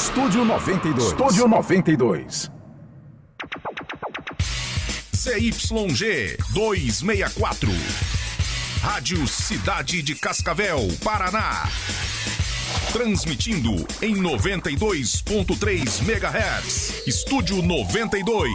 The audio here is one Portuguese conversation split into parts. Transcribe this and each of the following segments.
Estúdio 92. Estúdio 92. CYG 264. Rádio Cidade de Cascavel, Paraná. Transmitindo em 92.3 MHz. Estúdio 92.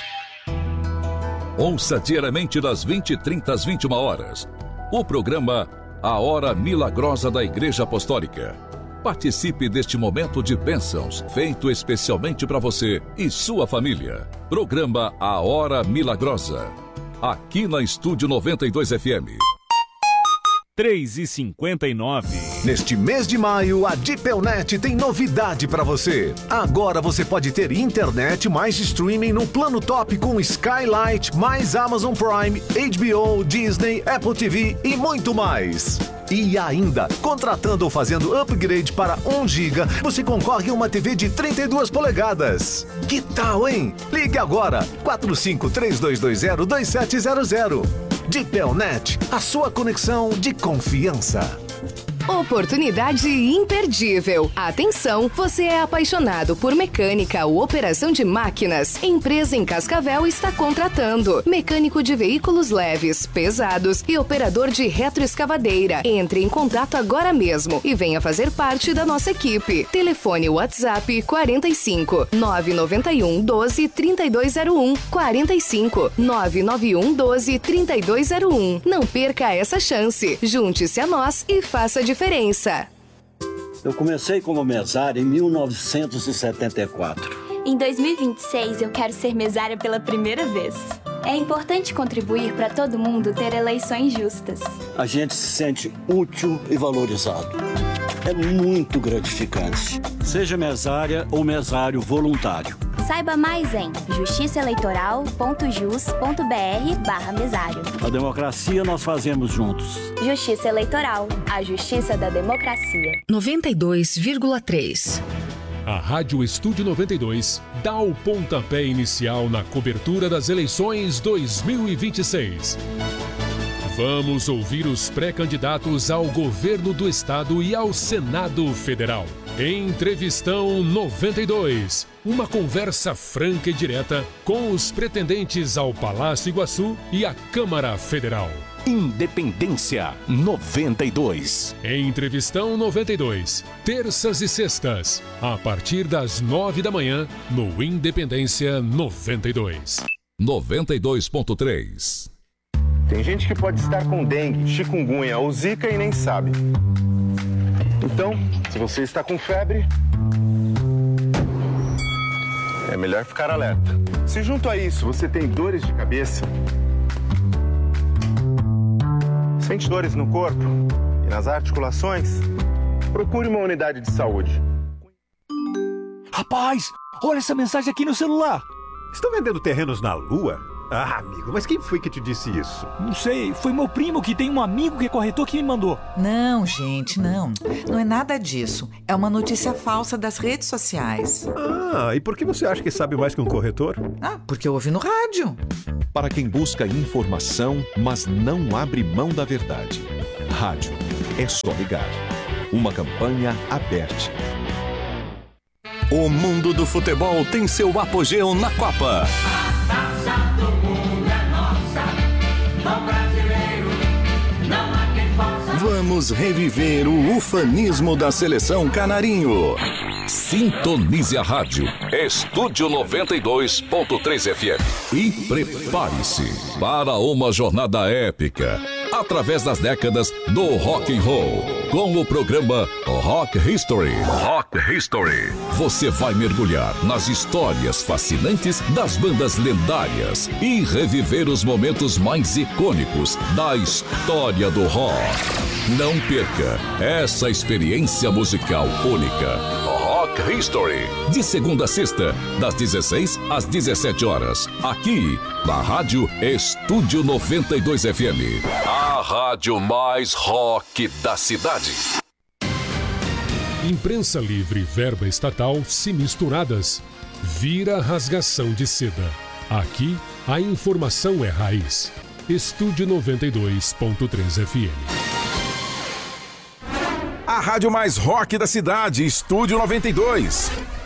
Ouça diariamente das 20h30 às 21h. O programa A Hora Milagrosa da Igreja Apostólica. Participe deste momento de bênçãos, feito especialmente para você e sua família. Programa A Hora Milagrosa. Aqui na Estúdio 92 FM. 3h59. Neste mês de maio, a Dipelnet tem novidade para você. Agora você pode ter internet mais streaming no plano top com Skylight, mais Amazon Prime, HBO, Disney, Apple TV e muito mais. E ainda, contratando ou fazendo upgrade para 1 GB, você concorre a uma TV de 32 polegadas. Que tal, hein? Ligue agora, 4532202700. Dipelnet, a sua conexão de confiança. Oportunidade imperdível. Atenção, você é apaixonado por mecânica ou operação de máquinas? Empresa em Cascavel está contratando mecânico de veículos leves, pesados e operador de retroescavadeira. Entre em contato agora mesmo e venha fazer parte da nossa equipe. Telefone WhatsApp 45 991 12 3201 45 991 12 3201. Não perca essa chance. Junte-se a nós e faça a diferença. Eu comecei como mesária em 1974. Em 2026 eu quero ser mesária pela primeira vez. É importante contribuir para todo mundo ter eleições justas. A gente se sente útil e valorizado. É muito gratificante. Seja mesária ou mesário voluntário. Saiba mais em justiçaeleitoral.jus.br/mesário. A democracia nós fazemos juntos. Justiça Eleitoral, a justiça da democracia. 92,3. A Rádio Estúdio 92 dá o pontapé inicial na cobertura das eleições 2026. Vamos ouvir os pré-candidatos ao governo do estado e ao Senado Federal. Entrevistão 92. Uma conversa franca e direta com os pretendentes ao Palácio Iguaçu e à Câmara Federal. Independência 92. Entrevistão 92. Terças e sextas, a partir das 9 da manhã, no Independência 92. 92.3. Tem gente que pode estar com dengue, chikungunya ou zika e nem sabe. Então, se você está com febre, é melhor ficar alerta. Se junto a isso você tem dores de cabeça, sente dores no corpo e nas articulações, procure uma unidade de saúde. Rapaz, olha essa mensagem aqui no celular. Estão vendendo terrenos na Lua? Ah, amigo, mas quem foi que te disse isso? Não sei, foi meu primo que tem um amigo que é corretor que me mandou. Não, gente, não. Não é nada disso. É uma notícia falsa das redes sociais. Ah, e por que você acha que sabe mais que um corretor? Ah, porque eu ouvi no rádio. Para quem busca informação, mas não abre mão da verdade. Rádio, é só ligar. Uma campanha aberta. O mundo do futebol tem seu apogeu na Copa. Vamos reviver o ufanismo da seleção canarinho. Sintonize a rádio Estúdio 92.3 FM e prepare-se para uma jornada épica através das décadas do rock and roll com o programa Rock History. Rock History. Você vai mergulhar nas histórias fascinantes das bandas lendárias e reviver os momentos mais icônicos da história do rock. Não perca essa experiência musical única. Rock History, de segunda a sexta, das 16 às 17 horas, aqui na Rádio Estúdio 92 FM, a rádio mais rock da cidade. Imprensa livre e verba estatal se misturadas, vira rasgação de seda. Aqui, a informação é raiz. Estúdio 92.3 FM. A rádio mais rock da cidade, Estúdio 92.